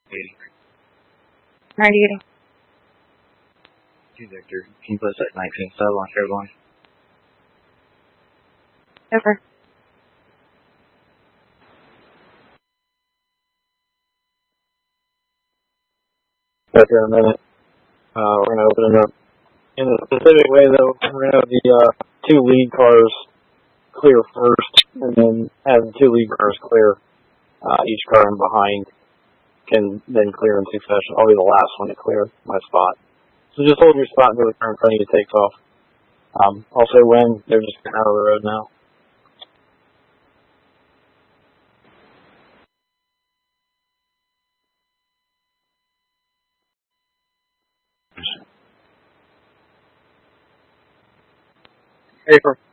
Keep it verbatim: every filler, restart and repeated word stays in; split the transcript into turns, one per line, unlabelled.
eighty.
ninety-eight.
Two Victor. Can you put us at nineteen sub on shared one?
Over.
Back here in a minute. Uh, we're going to open it up in a specific way, though. We're going to have the uh, two lead cars clear first, and then have the two lead cars clear. Uh, each car in behind can then clear in succession. I'll be the last one to clear my spot. So just hold your spot until the car in front of you takes off. Um, also, when they're just getting out of the road now. Paper.